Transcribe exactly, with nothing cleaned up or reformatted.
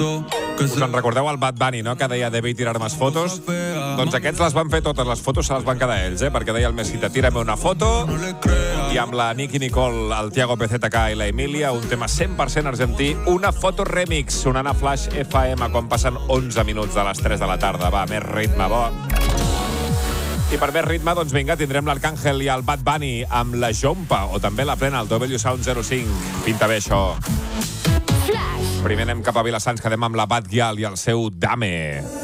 Us en recordeu el Bad Bunny, no?, que deia debe tirar més fotos? Doncs aquests les van fer totes, les fotos se les van quedar ells, eh? Perquè deia el Mesita, tírame una foto, i amb la Nicky Nicole, el Tiago P Z K i la Emilia, un tema cent per cent argentí, una foto remix, sonant a Flash F M quan passen onze minuts de les tres de la tarda. Va, més ritme, bo. I per més ritme, doncs vinga, tindrem l'Arcángel i el Bad Bunny amb la Jompa, o també la plena, el W Sound zero cinc. Pinta bé, això. Primer anem cap a Vilassans, quedem amb la Bad Gyal i el seu Dame.